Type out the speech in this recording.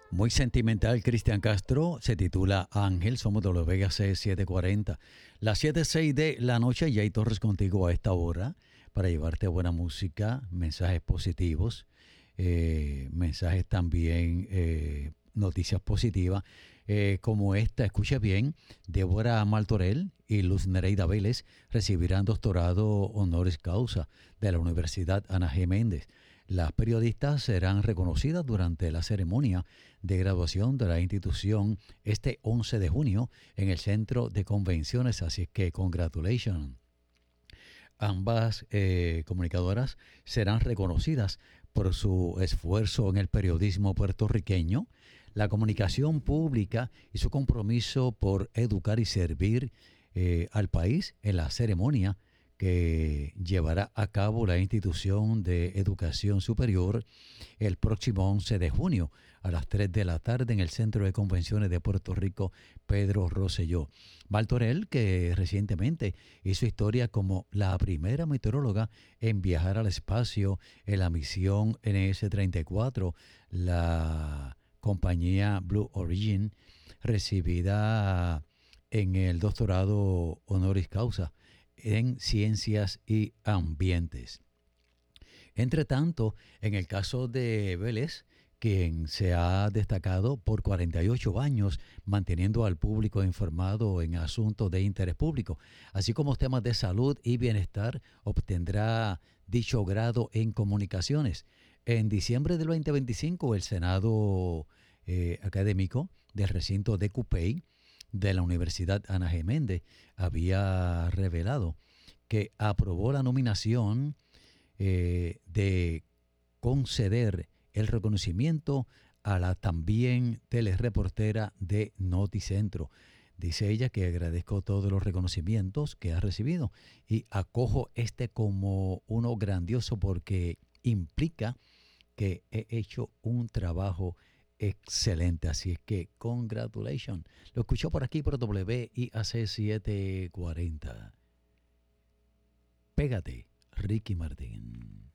Muy sentimental, Cristian Castro, se titula Ángel, somos WBC 740. Las 7:06 de la noche, Jay Torres contigo a esta hora para llevarte buena música, mensajes positivos, mensajes también, noticias positivas, como esta, escuche bien, Débora Martorell y Luz Nereida Vélez recibirán doctorado honoris causa de la Universidad Ana G. Méndez. Las periodistas serán reconocidas durante la ceremonia de graduación de la institución este 11 de junio en el Centro de Convenciones, así que congratulations. Ambas comunicadoras serán reconocidas por su esfuerzo en el periodismo puertorriqueño, la comunicación pública y su compromiso por educar y servir al país en la ceremonia que llevará a cabo la institución de educación superior el próximo 11 de junio a las 3 de la tarde en el Centro de Convenciones de Puerto Rico, Pedro Rosselló. Martorell, que recientemente hizo historia como la primera meteoróloga en viajar al espacio en la misión NS-34, la compañía Blue Origin, recibida en el doctorado honoris causa en ciencias y ambientes. Entre tanto, en el caso de Vélez, quien se ha destacado por 48 años manteniendo al público informado en asuntos de interés público, así como temas de salud y bienestar, obtendrá dicho grado en comunicaciones. En diciembre del 2025, el Senado académico del recinto de Cupey de la Universidad Ana G. Méndez había revelado que aprobó la nominación de conceder el reconocimiento a la también telereportera de Noticentro. Dice ella que agradezco todos los reconocimientos que ha recibido y acojo este como uno grandioso porque implica que he hecho un trabajo excelente. Así es que, congratulations. Lo escuchó por aquí por WIAC 740. Pégate, Ricky Martín.